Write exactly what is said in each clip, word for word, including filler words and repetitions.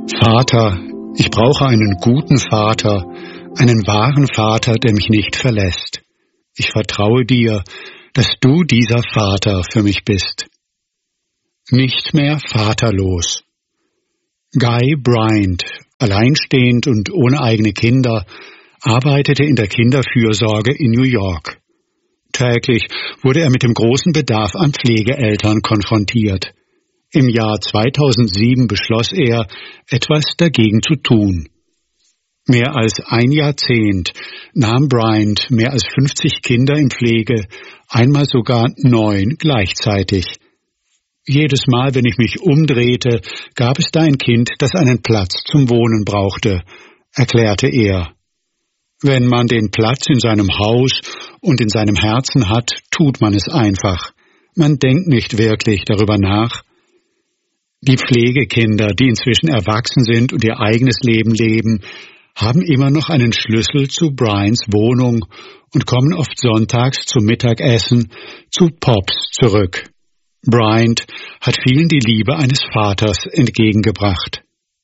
Vater, ich brauche einen guten Vater, einen wahren Vater, der mich nicht verlässt. Ich vertraue dir, dass du dieser Vater für mich bist. Nicht mehr vaterlos. Guy Bryant, alleinstehend und ohne eigene Kinder, arbeitete in der Kinderfürsorge in New York. Täglich wurde er mit dem großen Bedarf an Pflegeeltern konfrontiert. Im Jahr zweitausendsieben beschloss er, etwas dagegen zu tun. Mehr als ein Jahrzehnt nahm Bryant mehr als fünfzig Kinder in Pflege, einmal sogar neun gleichzeitig. Jedes Mal, wenn ich mich umdrehte, gab es da ein Kind, das einen Platz zum Wohnen brauchte, erklärte er. Wenn man den Platz in seinem Haus und in seinem Herzen hat, tut man es einfach. Man denkt nicht wirklich darüber nach. Die Pflegekinder, die inzwischen erwachsen sind und ihr eigenes Leben leben, haben immer noch einen Schlüssel zu Bryants Wohnung und kommen oft sonntags zum Mittagessen zu Pops zurück. Bryant hat vielen die Liebe eines Vaters entgegengebracht.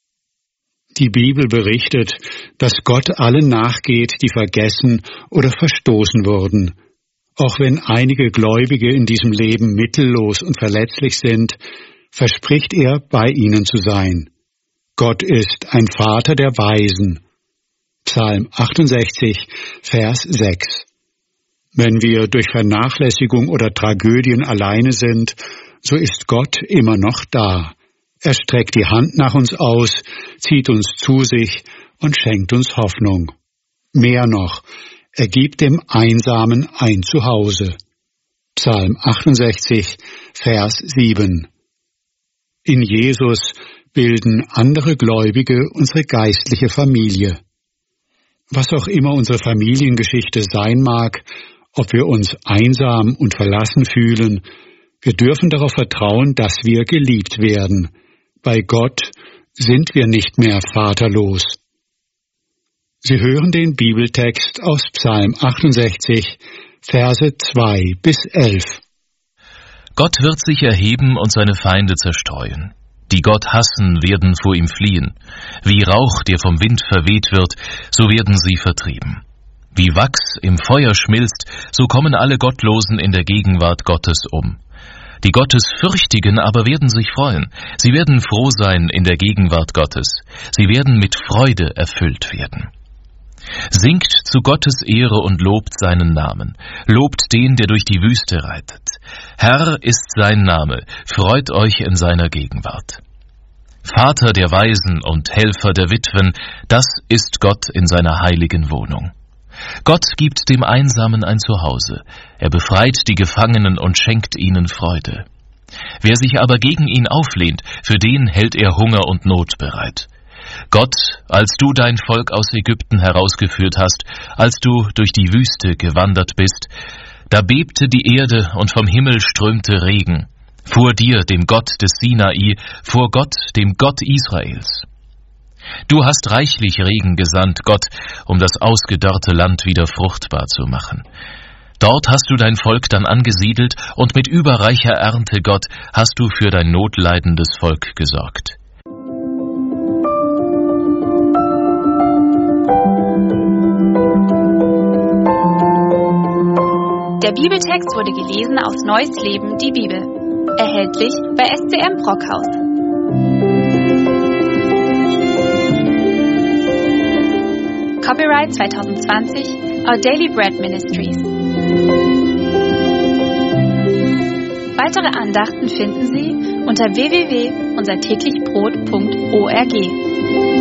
Die Bibel berichtet, dass Gott allen nachgeht, die vergessen oder verstoßen wurden. Auch wenn einige Gläubige in diesem Leben mittellos und verletzlich sind, verspricht er, bei ihnen zu sein. Gott ist ein Vater der Weisen. Psalm achtundsechzig, Vers sechs. Wenn wir durch Vernachlässigung oder Tragödien alleine sind, so ist Gott immer noch da. Er streckt die Hand nach uns aus, zieht uns zu sich und schenkt uns Hoffnung. Mehr noch, er gibt dem Einsamen ein Zuhause. Psalm achtundsechzig, Vers sieben. In Jesus bilden andere Gläubige unsere geistliche Familie. Was auch immer unsere Familiengeschichte sein mag, ob wir uns einsam und verlassen fühlen, wir dürfen darauf vertrauen, dass wir geliebt werden. Bei Gott sind wir nicht mehr vaterlos. Sie hören den Bibeltext aus Psalm achtundsechzig, Verse zwei bis elf. Gott wird sich erheben und seine Feinde zerstreuen. Die Gott hassen, werden vor ihm fliehen. Wie Rauch, der vom Wind verweht wird, so werden sie vertrieben. Wie Wachs im Feuer schmilzt, so kommen alle Gottlosen in der Gegenwart Gottes um. Die Gottesfürchtigen aber werden sich freuen. Sie werden froh sein in der Gegenwart Gottes. Sie werden mit Freude erfüllt werden. Singt zu Gottes Ehre und lobt seinen Namen. Lobt den, der durch die Wüste reitet. Herr ist sein Name, freut euch in seiner Gegenwart. Vater der Waisen und Helfer der Witwen, das ist Gott in seiner heiligen Wohnung. Gott gibt dem Einsamen ein Zuhause. Er befreit die Gefangenen und schenkt ihnen Freude. Wer sich aber gegen ihn auflehnt, für den hält er Hunger und Not bereit. Gott, als du dein Volk aus Ägypten herausgeführt hast, als du durch die Wüste gewandert bist, da bebte die Erde und vom Himmel strömte Regen. Vor dir, dem Gott des Sinai, vor Gott, dem Gott Israels. Du hast reichlich Regen gesandt, Gott, um das ausgedörrte Land wieder fruchtbar zu machen. Dort hast du dein Volk dann angesiedelt und mit überreicher Ernte, Gott, hast du für dein notleidendes Volk gesorgt. Der Bibeltext wurde gelesen aus Neues Leben, die Bibel. Erhältlich bei S C M Brockhaus. Copyright zwanzig zwanzig, Our Daily Bread Ministries. Weitere Andachten finden Sie unter w w w punkt unser täglich brot punkt org.